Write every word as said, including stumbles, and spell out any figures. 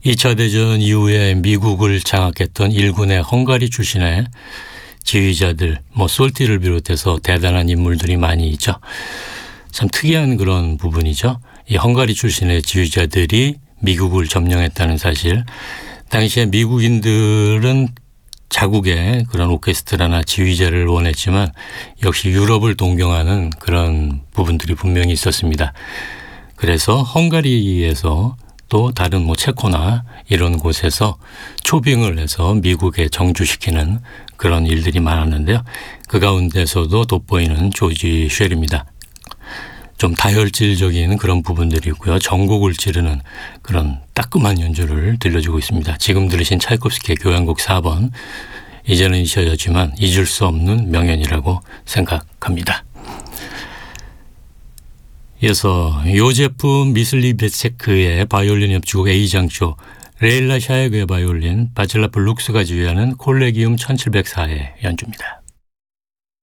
이 차 대전 이후에 미국을 장악했던 일군의 헝가리 출신의 지휘자들, 뭐 솔티를 비롯해서 대단한 인물들이 많이 있죠. 참 특이한 그런 부분이죠. 이 헝가리 출신의 지휘자들이 미국을 점령했다는 사실. 당시에 미국인들은 자국의 그런 오케스트라나 지휘자를 원했지만 역시 유럽을 동경하는 그런 부분들이 분명히 있었습니다. 그래서 헝가리에서 또 다른 뭐 체코나 이런 곳에서 초빙을 해서 미국에 정주시키는 그런 일들이 많았는데요. 그 가운데서도 돋보이는 조지 쉘입니다. 좀 다혈질적인 그런 부분들이 있고요. 전곡을 찌르는 그런 따끔한 연주를 들려주고 있습니다. 지금 들으신 차이콥스키의 교향곡 사 번, 이제는 잊혀졌지만 잊을 수 없는 명연이라고 생각합니다. 이어서 요제프 미슬리베체크의 바이올린 협주곡 A장조, 레일라 샤예그의 바이올린, 바칠라프 룩스가 지휘하는 콜레기움 천칠백사의 연주입니다.